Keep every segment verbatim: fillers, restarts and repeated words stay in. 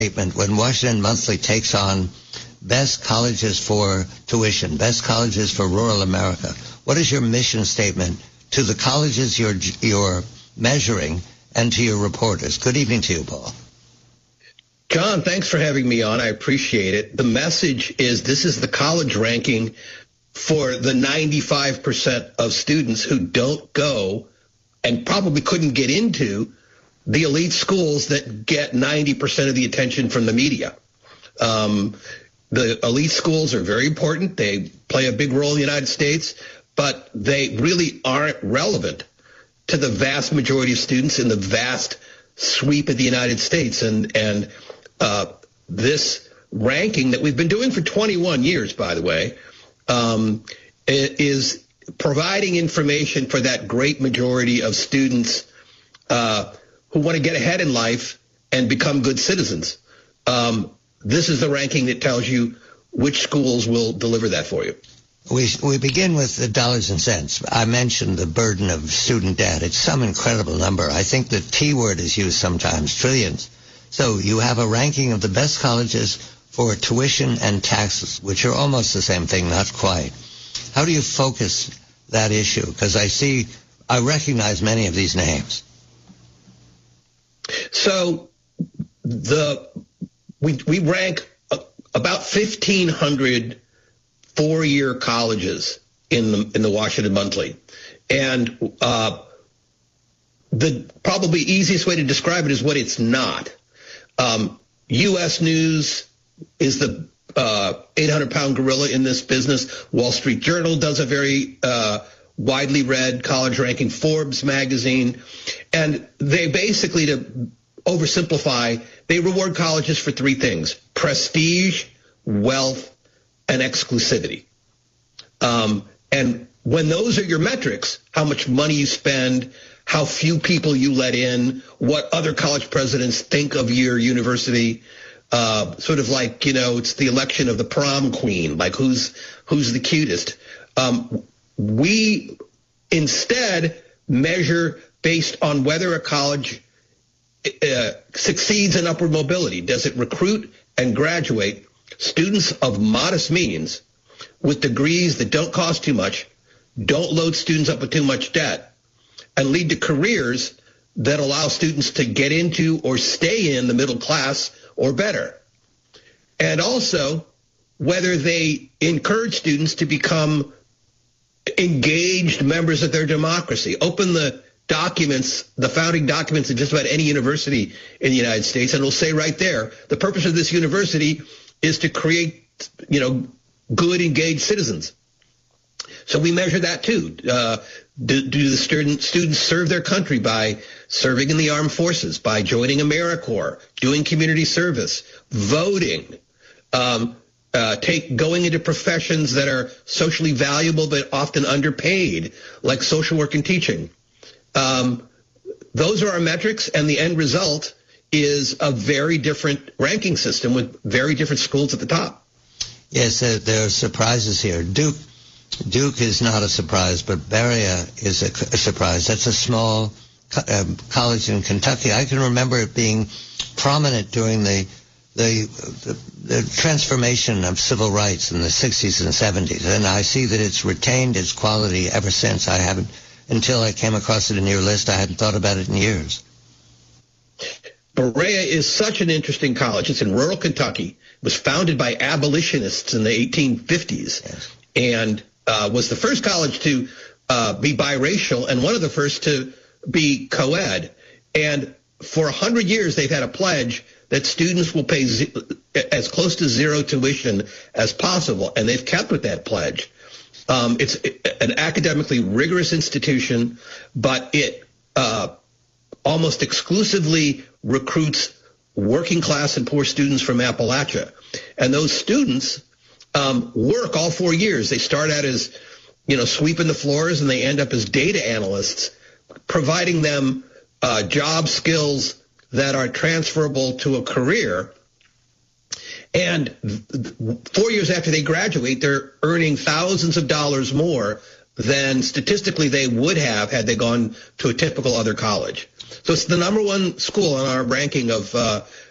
statement when Washington Monthly takes on best colleges for tuition, best colleges for rural America? What is your mission statement to the colleges you're, you're measuring and to your reporters? Good evening to you, Paul. John, thanks for having me on. I appreciate it. The message is this is the college ranking for the ninety-five percent of students who don't go and probably couldn't get into the elite schools that get ninety percent of the attention from the media. Um, the elite schools are very important. They play a big role in the United States, but they really aren't relevant to the vast majority of students in the vast sweep of the United States. And, and uh, this ranking that we've been doing for twenty-one years, by the way, um, is providing information for that great majority of students uh, who want to get ahead in life and become good citizens. Um, this is the ranking that tells you which schools will deliver that for you. We we begin with the dollars and cents. I mentioned the burden of student debt. It's some incredible number. I think the T word is used sometimes, trillions. So you have a ranking of the best colleges for tuition and taxes, which are almost the same thing, not quite. How do you focus that issue? Because I see, I recognize many of these names. So the we we rank about fifteen hundred four-year colleges in the in the Washington Monthly, and uh, the probably easiest way to describe it is what it's not. Um, U S News is the uh, eight hundred pound gorilla in this business. Wall Street Journal does a very uh, widely read college ranking. Forbes magazine, and they basically, to oversimplify, they reward colleges for three things: prestige, wealth, and exclusivity. Um, and when those are your metrics, how much money you spend, how few people you let in, what other college presidents think of your university, uh, sort of like, you know, it's the election of the prom queen, like who's who's the cutest. Um, we instead measure based on whether a college uh, succeeds in upward mobility. Does it recruit and graduate students of modest means with degrees that don't cost too much, don't load students up with too much debt, and lead to careers that allow students to get into or stay in the middle class or better? And also whether they encourage students to become engaged members of their democracy. Open the documents, the founding documents of just about any university in the United States, and it'll say right there, the purpose of this university is to create, you know, good, engaged citizens. So we measure that too. Uh, do, do the student, students serve their country by serving in the armed forces, by joining AmeriCorps, doing community service, voting, um, uh, take going into professions that are socially valuable but often underpaid, like social work and teaching. Um, those are our metrics, and the end result is a very different ranking system with very different schools at the top. Yes, uh, there are surprises here. Duke Duke is not a surprise, but Berea is a, a surprise. That's a small co- uh, college in Kentucky. I can remember it being prominent during the the, the the transformation of civil rights in the sixties and seventies, and I see that it's retained its quality ever since. I haven't, until I came across it in your list, I hadn't thought about it in years. Berea is such an interesting college. It's in rural Kentucky. It was founded by abolitionists in the eighteen fifties, yes, and uh, was the first college to uh, be biracial and one of the first to be co-ed. And for a hundred years, they've had a pledge that students will pay z- as close to zero tuition as possible, and they've kept with that pledge. Um, it's an academically rigorous institution, but it uh, almost exclusively recruits working class and poor students from Appalachia. And those students um, work all four years. They start out as, you know, sweeping the floors, and they end up as data analysts, providing them uh, job skills that are transferable to a career. And four years after they graduate, they're earning thousands of dollars more than statistically they would have had they gone to a typical other college. So it's the number one school on our ranking of uh,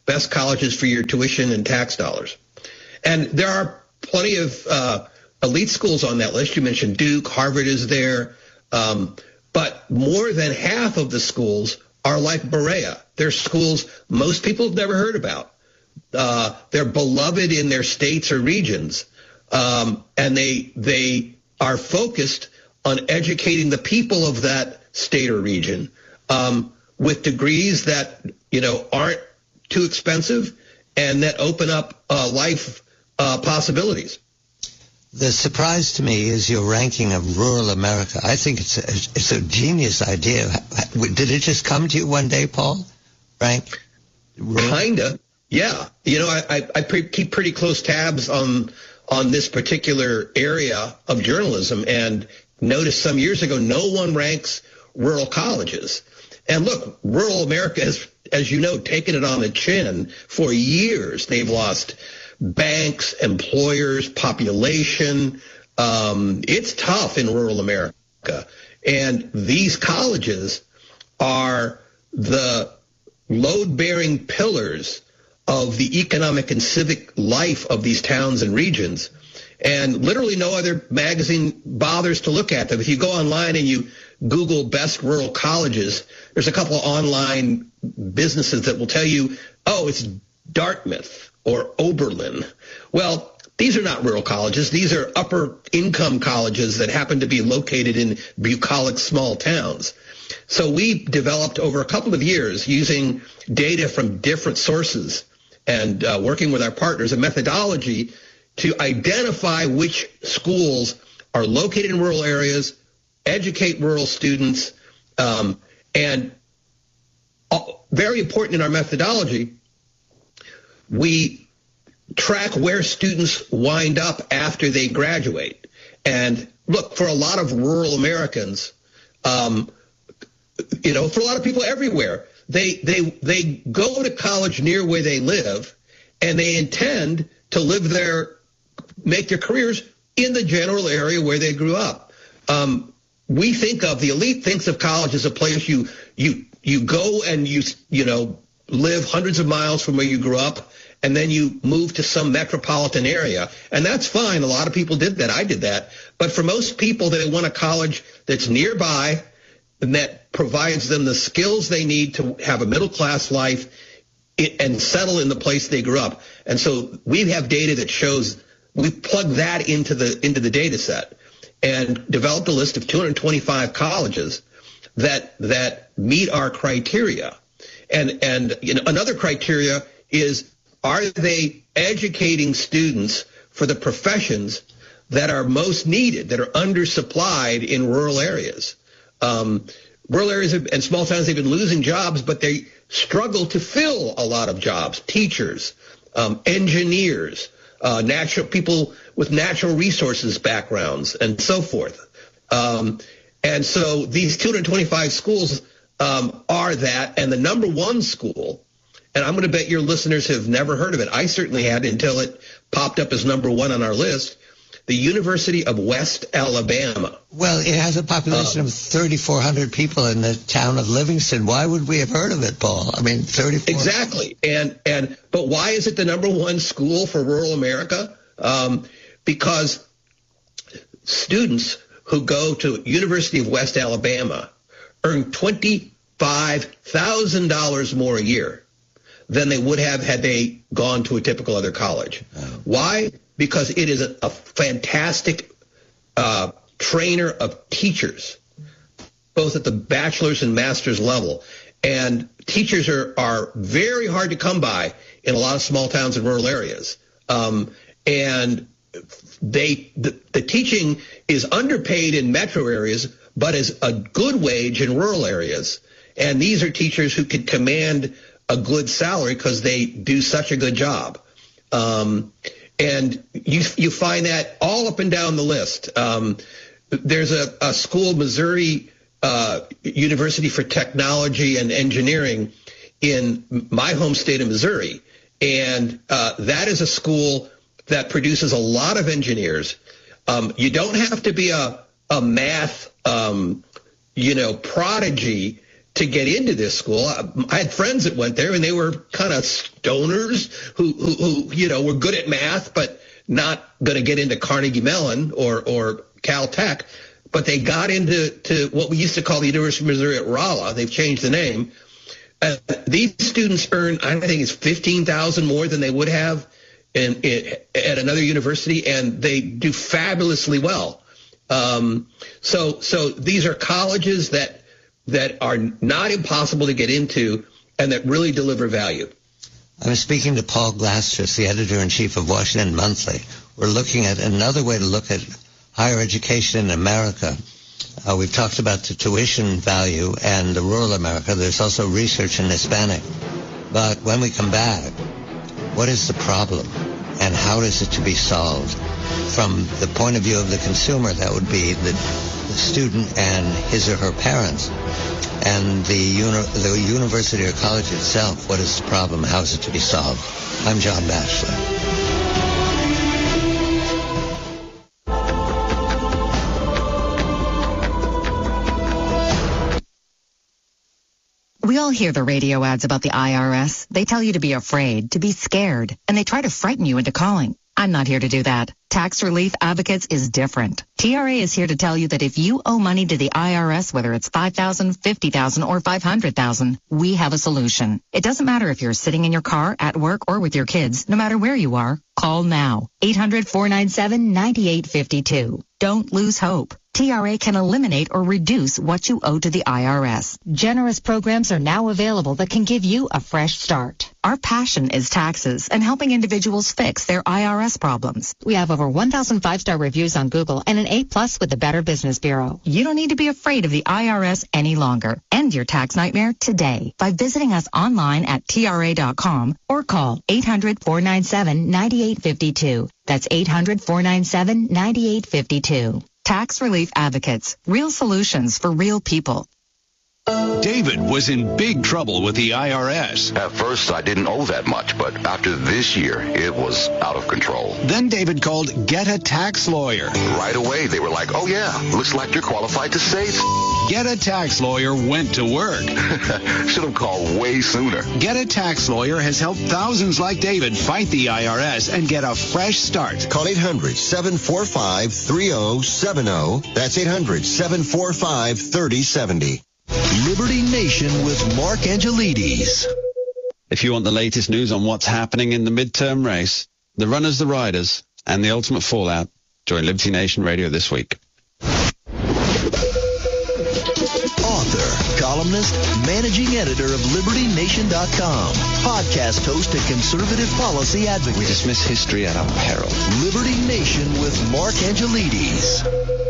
best colleges for your tuition and tax dollars. And there are plenty of uh, elite schools on that list. You mentioned Duke, Harvard is there. Um, but more than half of the schools are like Berea. They're schools most people have never heard about. Uh, they're beloved in their states or regions. Um, and they they are focused on educating the people of that state or region um, with degrees that, you know, aren't too expensive and that open up uh, life uh, possibilities. The surprise to me is your ranking of rural America. I think it's a, it's a genius idea. Did it just come to you one day, Paul? Rank? Rural? Kinda, yeah. You know, I, I, I pre- keep pretty close tabs on on this particular area of journalism, and noticed some years ago no one ranks rural colleges. And look, rural America has, as you know, taken it on the chin for years. They've lost banks, employers, population. Um, it's tough in rural America. And these colleges are the load-bearing pillars of the economic and civic life of these towns and regions. And literally no other magazine bothers to look at them. If you go online and you Google best rural colleges, there's a couple of online businesses that will tell you, oh, it's Dartmouth or Oberlin. Well, these are not rural colleges. These are upper income colleges that happen to be located in bucolic small towns. So we developed over a couple of years, using data from different sources and uh, working with our partners, a methodology to identify which schools are located in rural areas, educate rural students, um, and uh, very important in our methodology, we track where students wind up after they graduate. And look, for a lot of rural Americans, um, you know, for a lot of people everywhere, they they they go to college near where they live, and they intend to live there, make their careers in the general area where they grew up. Um, we think of, the elite thinks of college as a place you you you go and you you know live hundreds of miles from where you grew up, and then you move to some metropolitan area. And that's fine. A lot of people did that. I did that. But for most people, they want a college that's nearby and that provides them the skills they need to have a middle-class life and settle in the place they grew up. And so we have data that shows, we plug that into the into the data set and developed a list of two hundred twenty-five colleges that that meet our criteria. And and you know, another criteria is, are they educating students for the professions that are most needed, that are undersupplied in rural areas? Um, rural areas and small towns, they've been losing jobs, but they struggle to fill a lot of jobs. Teachers, um, engineers, uh, natural people with natural resources backgrounds, and so forth. Um, and so these two hundred twenty-five schools um, are that, and the number one school, and I'm going to bet your listeners have never heard of it. I certainly had until it popped up as number one on our list, the University of West Alabama. Well, it has a population uh, of thirty-four hundred people in the town of Livingston. Why would we have heard of it, Paul? I mean, thirty-four. Exactly. And and but why is it the number one school for rural America? Um, because students who go to University of West Alabama earn twenty-five thousand dollars more a year than they would have had they gone to a typical other college. Oh. Why? Because it is a, a fantastic uh, trainer of teachers, both at the bachelor's and master's level. And teachers are, are very hard to come by in a lot of small towns and rural areas. Um, and they the, the teaching is underpaid in metro areas, but is a good wage in rural areas. And these are teachers who can command a good salary because they do such a good job. Um, and you you find that all up and down the list. Um, there's a, a school, Missouri uh, University for Technology and Engineering, in my home state of Missouri. And uh, that is a school that produces a lot of engineers. Um, you don't have to be a, a math, um, you know, prodigy to get into this school. I, I had friends that went there, and they were kind of stoners who, who, who, you know, were good at math, but not going to get into Carnegie Mellon or, or Caltech. But they got into to what we used to call the University of Missouri at Rolla. They've changed the name. Uh, these students earn, I think it's fifteen thousand dollars more than they would have in, in, at another university, and they do fabulously well. Um, so, so these are colleges that that are not impossible to get into and that really deliver value. I was speaking to Paul Glastris, the editor-in-chief of Washington Monthly. We're looking at another way to look at higher education in America. Uh, we've talked about the tuition value and the rural America. There's also research in Hispanic. But when we come back, what is the problem and how is it to be solved? From the point of view of the consumer, that would be the, the student and his or her parents. And the, uni- the university or college itself, what is the problem? How is it to be solved? I'm John Batchelor. We all hear the radio ads about the I R S. They tell you to be afraid, to be scared, and they try to frighten you into calling. I'm not here to do that. Tax Relief Advocates is different. T R A is here to tell you that if you owe money to the I R S, whether it's five thousand dollars, fifty thousand dollars, or five hundred thousand dollars, we have a solution. It doesn't matter if you're sitting in your car, at work, or with your kids. No matter where you are, call now. eight hundred, four nine seven, nine eight five two. Don't lose hope. T R A can eliminate or reduce what you owe to the I R S. Generous programs are now available that can give you a fresh start. Our passion is taxes and helping individuals fix their I R S problems. We have over one thousand five-star reviews on Google and an A plus with the Better Business Bureau. You don't need to be afraid of the I R S any longer. End your tax nightmare today by visiting us online at T R A dot com or call eight hundred, four nine seven, nine eight five two. That's eight hundred, four nine seven, nine eight five two. Tax Relief Advocates. Real solutions for real people. David was in big trouble with the I R S. At first, I didn't owe that much, but after this year, it was out of control. Then David called Get a Tax Lawyer. Right away, they were like, oh yeah, looks like you're qualified to save. Get a Tax Lawyer went to work. Should have called way sooner. Get a Tax Lawyer has helped thousands like David fight the I R S and get a fresh start. Call eight hundred, seven four five, three oh seven oh. That's eight hundred, seven four five, three oh seven oh. Liberty Nation with Mark Angelides. If you want the latest news on what's happening in the midterm race, the runners, the riders, and the ultimate fallout, join Liberty Nation Radio this week. Author, columnist, managing editor of Liberty Nation dot com, podcast host and conservative policy advocate. We dismiss history at our peril. Liberty Nation with Mark Angelides.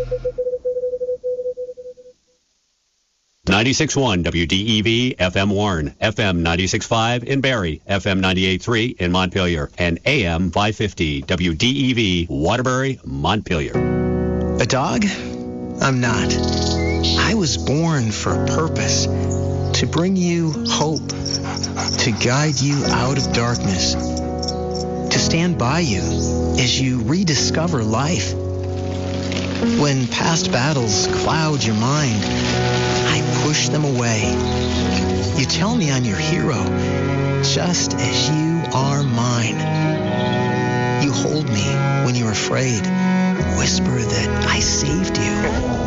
ninety-six point one W D E V F M Warren, F M ninety-six point five in Barrie, F M ninety-eight point three in Montpelier, and A M five fifty W D E V Waterbury, Montpelier. A dog? I'm not. I was born for a purpose, to bring you hope, to guide you out of darkness, to stand by you as you rediscover life. When past battles cloud your mind, I push them away. You tell me I'm your hero, just as you are mine. You hold me when you're afraid, whisper that I saved you.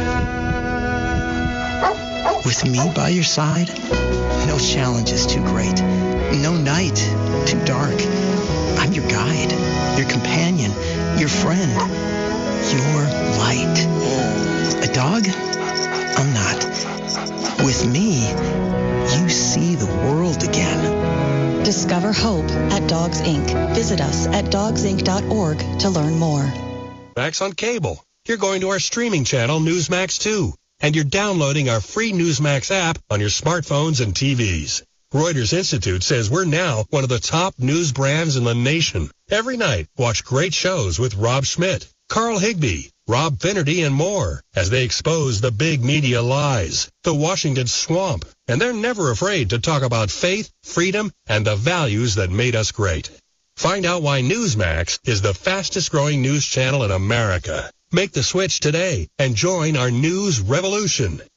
With me by your side, no challenge is too great, no night too dark. I'm your guide, your companion, your friend, your light. A dog? I'm not. With me, you see the world again. Discover hope at Dogs Incorporated. Visit us at dogs inc dot org to learn more. Max on cable. You're going to our streaming channel, Newsmax two, and you're downloading our free Newsmax app on your smartphones and T Vs. Reuters Institute says we're now one of the top news brands in the nation. Every night, watch great shows with Rob Schmidt, Carl Higbee, Rob Finnerty, and more as they expose the big media lies, the Washington swamp, and they're never afraid to talk about faith, freedom, and the values that made us great. Find out why Newsmax is the fastest growing news channel in America. Make the switch today and join our news revolution.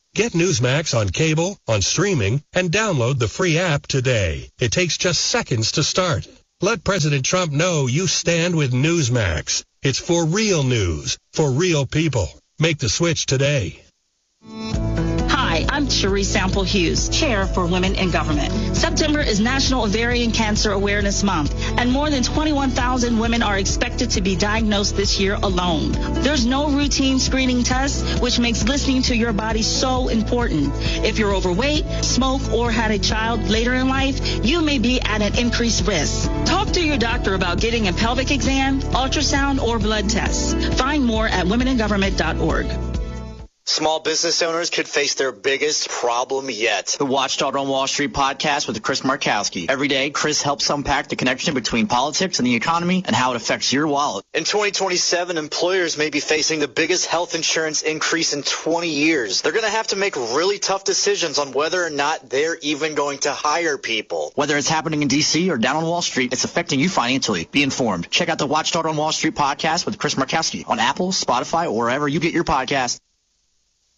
Get Newsmax on cable, on streaming, and download the free app today. It takes just seconds to start. Let President Trump know you stand with Newsmax. It's for real news, for real people. Make the switch today. Hi, I'm Cherie Sample Hughes, Chair for Women in Government. September is National Ovarian Cancer Awareness Month, and more than twenty-one thousand women are expected to be diagnosed this year alone. There's no routine screening test, which makes listening to your body so important. If you're overweight, smoke, or had a child later in life, you may be at an increased risk. Talk to your doctor about getting a pelvic exam, ultrasound, or blood tests. Find more at women in government dot org. Small business owners could face their biggest problem yet. The Watchdog on Wall Street podcast with Chris Markowski. Every day, Chris helps unpack the connection between politics and the economy and how it affects your wallet. In twenty twenty-seven, employers may be facing the biggest health insurance increase in twenty years. They're going to have to make really tough decisions on whether or not they're even going to hire people. Whether it's happening in D C or down on Wall Street, it's affecting you financially. Be informed. Check out the Watchdog on Wall Street podcast with Chris Markowski on Apple, Spotify, or wherever you get your podcasts.